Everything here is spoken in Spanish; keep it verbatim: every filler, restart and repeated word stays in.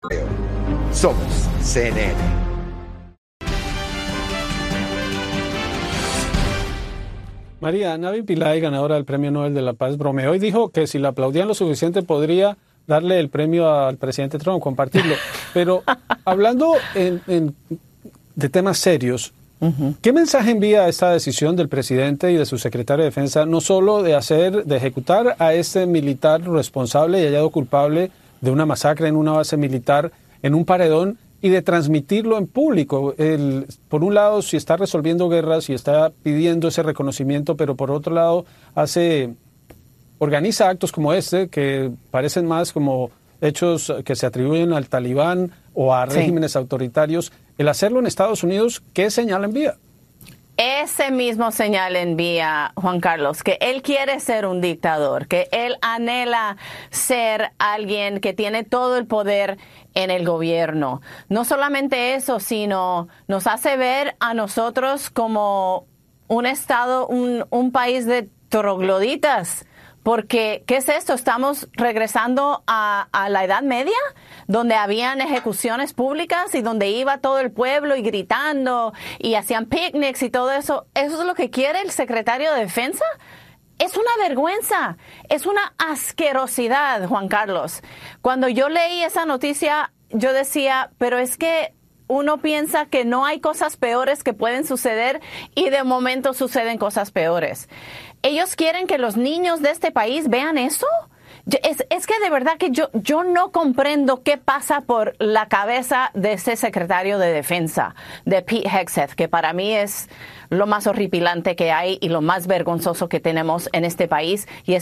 Somos C N N. María Navin Pillay, ganadora del Premio Nobel de la Paz, bromeó y dijo que si la aplaudían lo suficiente podría darle el premio al presidente Trump, compartirlo. Pero hablando en, en, de temas serios, uh-huh. ¿Qué mensaje envía esta decisión del presidente y de su secretario de Defensa, no solo de hacer, de ejecutar a este militar responsable y hallado culpable de una masacre en una base militar en un paredón, y de transmitirlo en público? El, por un lado, si está resolviendo guerras y está pidiendo ese reconocimiento, pero por otro lado, hace, organiza actos como este, que parecen más como hechos que se atribuyen al Talibán o a regímenes sí. autoritarios. El hacerlo en Estados Unidos, ¿qué señal envía? Ese mismo señal envía Juan Carlos, que él quiere ser un dictador, que él anhela ser alguien que tiene todo el poder en el gobierno. No solamente eso, sino nos hace ver a nosotros como un estado, un, un país de trogloditas. Porque, ¿qué es esto? ¿Estamos regresando a, a la Edad Media? Donde habían ejecuciones públicas y donde iba todo el pueblo y gritando y hacían picnics y todo eso. ¿Eso es lo que quiere el secretario de Defensa? Es una vergüenza, es una asquerosidad, Juan Carlos. Cuando yo leí esa noticia, yo decía, pero es que uno piensa que no hay cosas peores que pueden suceder y de momento suceden cosas peores. ¿Ellos quieren que los niños de este país vean eso? Es, es que de verdad que yo, yo no comprendo qué pasa por la cabeza de ese secretario de Defensa, de Pete Hegseth, que para mí es lo más horripilante que hay y lo más vergonzoso que tenemos en este país. Y es